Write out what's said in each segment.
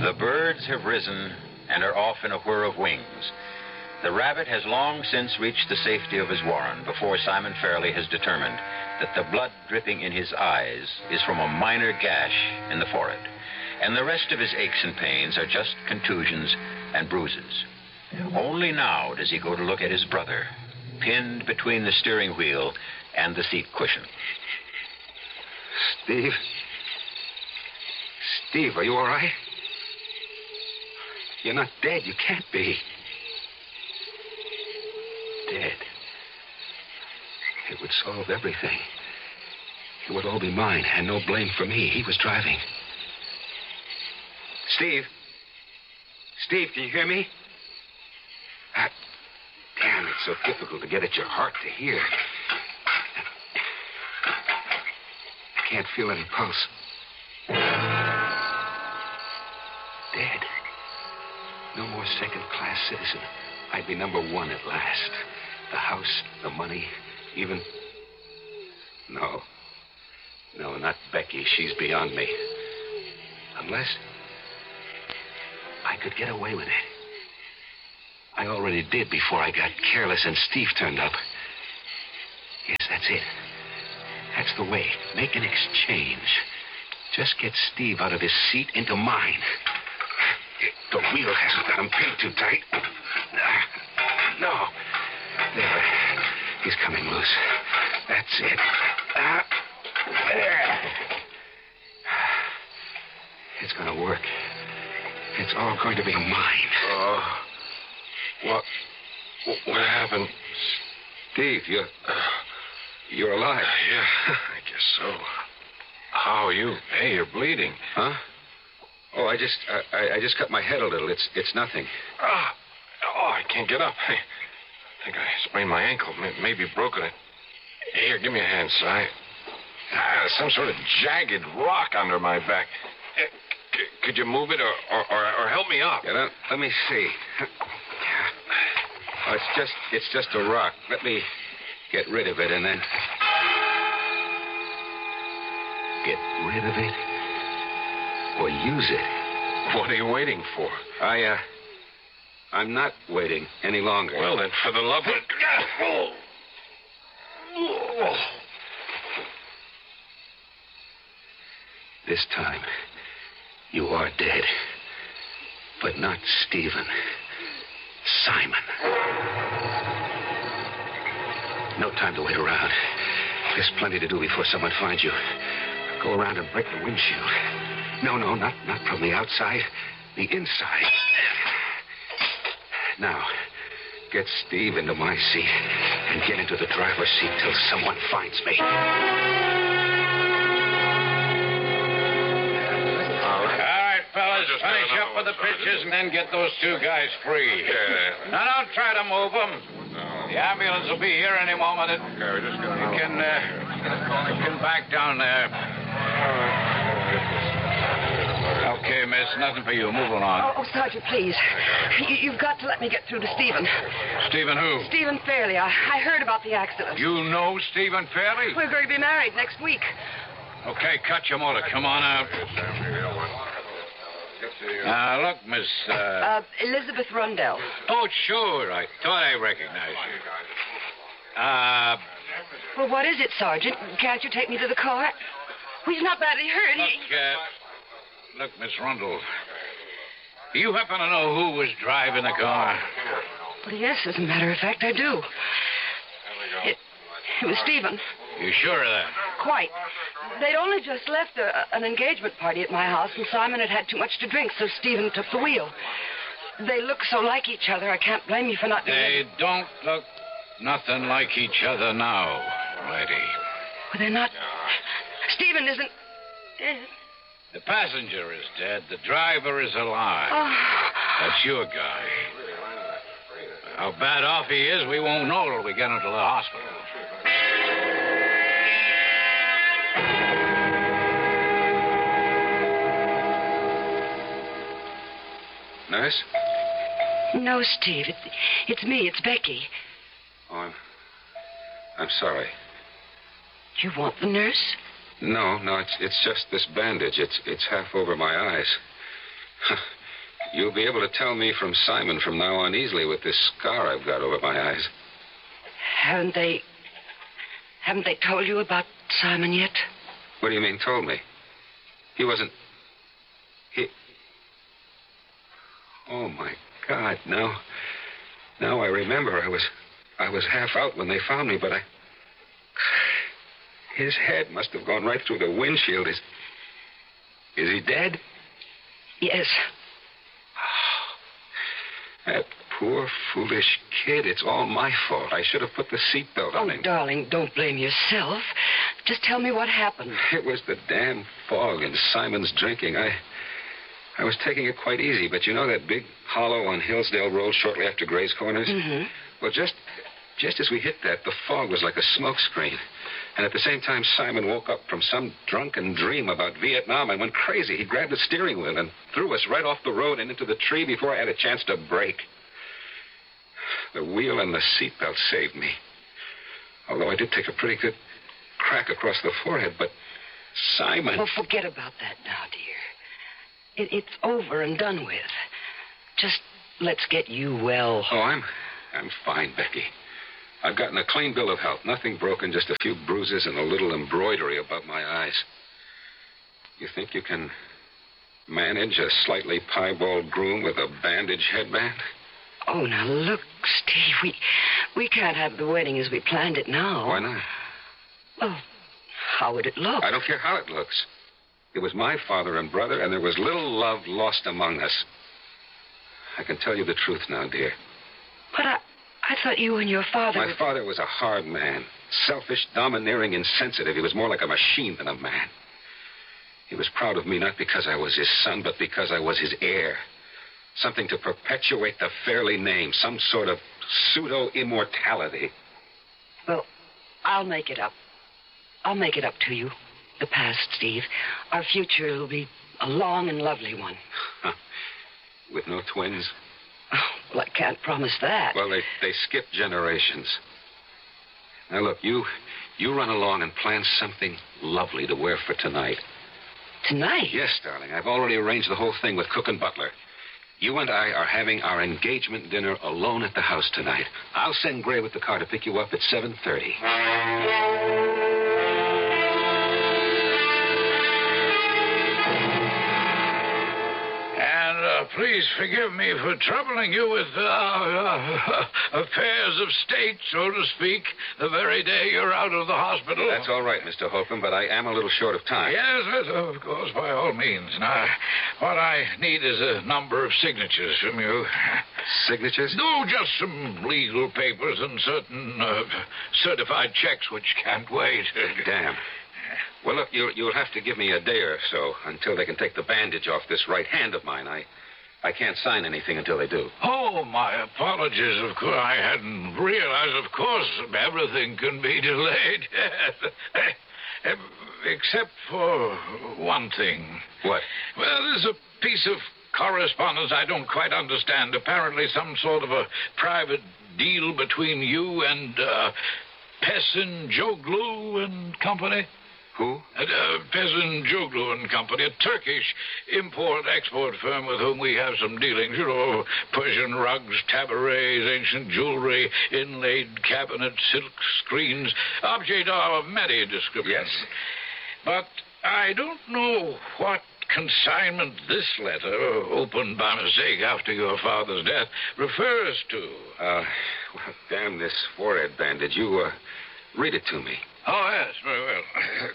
The birds have risen and are off in a whir of wings. The rabbit has long since reached the safety of his warren before Simon Fairley has determined that the blood dripping in his eyes is from a minor gash in the forehead, and the rest of his aches and pains are just contusions and bruises. Only now does he go to look at his brother, pinned between the steering wheel and the seat cushion. Steve? Steve, are you all right? You're not dead. You can't be. Dead. It would solve everything. It would all be mine, and no blame for me. He was driving. Steve? Steve, can you hear me? Damn, it's so difficult to get at your heart to hear. I can't feel any pulse. Dead. No more second-class citizen. I'd be number one at last. The house, the money, even... No, not Becky. She's beyond me. Unless I could get away with it. I already did before I got careless and Steve turned up. Yes, that's it. That's the way. Make an exchange. Just get Steve out of his seat into mine. The wheel hasn't got him pinned too tight. No. There. He's coming loose. That's it. There. It's going to work. It's all going to be mine. What happened? Steve, you're alive. Yeah, I guess so. How are you? Hey, you're bleeding. Huh? Oh, I just cut my head a little. It's nothing. I can't get up. I think I sprained my ankle. Maybe broken it. Here, give me a hand, Si. Some sort of jagged rock under my back. Could you move it or help me up? Yeah, let me see. Oh, it's just a rock. Let me get rid of it and then... Get rid of it? Or use it? What are you waiting for? I'm not waiting any longer. Well, then, for the love of... This time, you are dead. But not Stephen. Simon. No time to wait around. There's plenty to do before someone finds you. Go around and break the windshield. No, not from the outside. The inside. Now, get Steve into my seat and get into the driver's seat till someone finds me. Fellas, finish up with the pitches and then get those two guys free. Yeah. Now, don't try to move them. No. The ambulance will be here any moment. Okay, we're just going to... You can back down there. Okay, miss, nothing for you. Move along. Oh, Sergeant, please. You've got to let me get through to Stephen. Stephen who? Stephen Fairley. I heard about the accident. You know Stephen Fairley? We're going to be married next week. Okay, cut your motor. Come on out. Look, Miss... Elizabeth Rundell. Oh, sure. I thought I recognized you. Well, what is it, Sergeant? Can't you take me to the car? Well, he's not badly hurt. Look, Miss Rundell. Do you happen to know who was driving the car? Well, yes, as a matter of fact, I do. It was Stephen. You sure of that? Quite. They'd only just left an engagement party at my house, and Simon had too much to drink, so Stephen took the wheel. They look so like each other, I can't blame you for not being... They don't look nothing like each other now, lady. Well, they're not... Stephen isn't... The passenger is dead. The driver is alive. Oh. That's your guy. How bad off he is, we won't know till we get him to the hospital. Nurse? No, Steve. It's me. It's Becky. Oh, I'm sorry. Do you want the nurse? No, it's just this bandage. It's half over my eyes. You'll be able to tell me from Simon from now on easily with this scar I've got over my eyes. Haven't they told you about Simon yet? What do you mean, told me? He... Oh, my God. Now I remember. I was half out when they found me, but his head must have gone right through the windshield. Is he dead? Yes. That poor, foolish kid. It's all my fault. I should have put the seatbelt on him. Oh, darling, don't blame yourself. Just tell me what happened. It was the damn fog and Simon's drinking. I was taking it quite easy, but you know that big hollow on Hillsdale Road shortly after Gray's Corners? Mm-hmm. Well, just as we hit that, the fog was like a smoke screen. And at the same time, Simon woke up from some drunken dream about Vietnam and went crazy. He grabbed the steering wheel and threw us right off the road and into the tree before I had a chance to brake. The wheel and the seatbelt saved me. Although I did take a pretty good crack across the forehead, but Simon... Well, forget about that now, dear. It's over and done with. Just let's get you well. Oh, I'm fine, Becky. I've gotten a clean bill of health. Nothing broken, just a few bruises and a little embroidery above my eyes. You think you can manage a slightly piebald groom with a bandage headband? Oh, now look, Steve, we can't have the wedding as we planned it now. Why not? Well, how would it look? I don't care how it looks. It was my father and brother, and there was little love lost among us. I can tell you the truth now, dear. But I thought you and your father... My father was a hard man. Selfish, domineering, insensitive. He was more like a machine than a man. He was proud of me not because I was his son, but because I was his heir. Something to perpetuate the Fairley name. Some sort of pseudo-immortality. Well, I'll make it up. I'll make it up to you. The past, Steve. Our future will be a long and lovely one. With no twins? Oh, well, I can't promise that. Well, they skip generations. Now, look, you run along and plan something lovely to wear for tonight. Tonight? Yes, darling. I've already arranged the whole thing with cook and butler. You and I are having our engagement dinner alone at the house tonight. I'll send Gray with the car to pick you up at 7:30. Please forgive me for troubling you with affairs of state, so to speak, the very day you're out of the hospital. That's all right, Mr. Holcomb, but I am a little short of time. Yes, of course, by all means. Now, what I need is a number of signatures from you. Signatures? No, just some legal papers and certain certified checks which can't wait. Damn. Well, look, you'll have to give me a day or so until they can take the bandage off this right hand of mine. I can't sign anything until they do. Oh, my apologies. Of course, I hadn't realized. Of course, everything can be delayed. Except for one thing. What? Well, there's a piece of correspondence I don't quite understand. Apparently some sort of a private deal between you and Pesin Joglu and Company. Who? Pesin Joglu and Company, a Turkish import-export firm with whom we have some dealings. You know, Persian rugs, tabourets, ancient jewelry, inlaid cabinets, silk screens, objects of many descriptions. Yes. But I don't know what consignment this letter, opened by mistake after your father's death, refers to. Well, damn this forehead bandage. You, read it to me. Oh, yes, very well.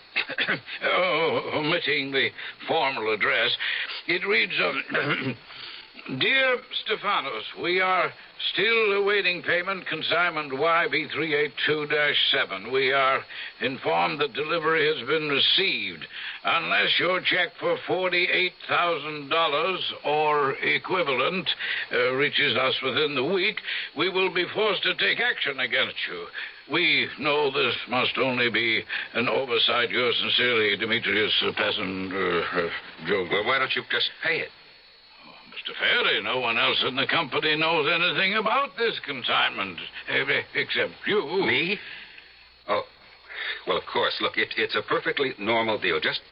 Omitting the formal address, it reads, Dear Stephanos, we are still awaiting payment consignment YB382-7. We are informed that delivery has been received. Unless your check for $48,000 or equivalent reaches us within the week, we will be forced to take action against you. We know this must only be an oversight. Yours sincerely, Demetrius Pesin Joglu. Well, why don't you just pay it? Mr. Fairley, no one else in the company knows anything about this consignment, except you. Me? Oh, well, of course. Look, it's a perfectly normal deal. Just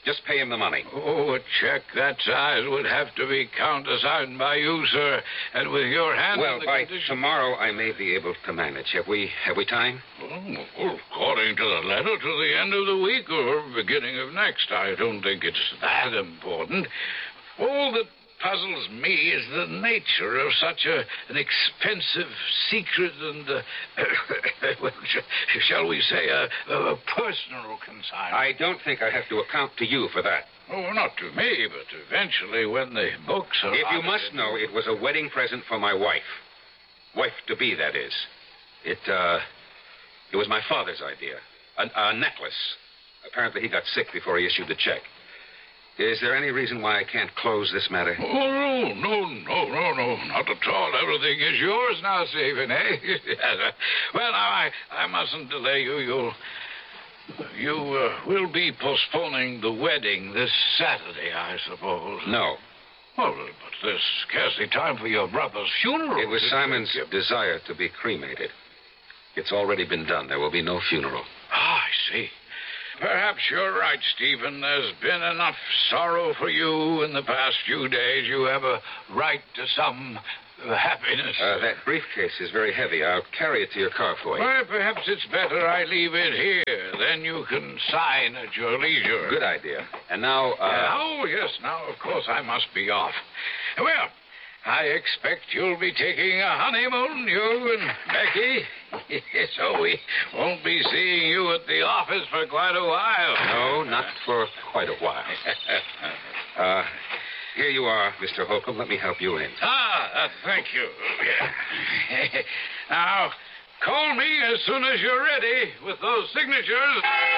Just pay him the money. Oh, a check that size would have to be countersigned by you, sir, and with your hand Well, in the by condition... tomorrow, I may be able to manage. Have we time? Oh, according to the letter, to the end of the week or beginning of next. I don't think it's that important. All that puzzles me is the nature of such an expensive secret and, well, shall we say, a personal consignment. I don't think I have to account to you for that. Oh, not to me, but eventually when the books are... If you must know, it was a wedding present for my wife. Wife-to-be, that is. It was my father's idea. A necklace. Apparently he got sick before he issued the check. Is there any reason why I can't close this matter? Oh, no, not at all. Everything is yours now, Stephen, eh? Well, now, I mustn't delay you. You will be postponing the wedding this Saturday, I suppose. No. Well, but there's scarcely time for your brother's funeral. It was Simon's desire to be cremated. It's already been done. There will be no funeral. Ah, I see. Perhaps you're right, Stephen. There's been enough sorrow for you in the past few days. You have a right to some happiness. That briefcase is very heavy. I'll carry it to your car for you. Well, perhaps it's better I leave it here. Then you can sign at your leisure. Good idea. And now, Oh, yes, now, of course, I must be off. Well, I expect you'll be taking a honeymoon, you and Becky. So we won't be seeing you at the office for quite a while. No, not for quite a while. Here you are, Mr. Holcomb. Let me help you in. Thank you. Now, call me as soon as you're ready with those signatures.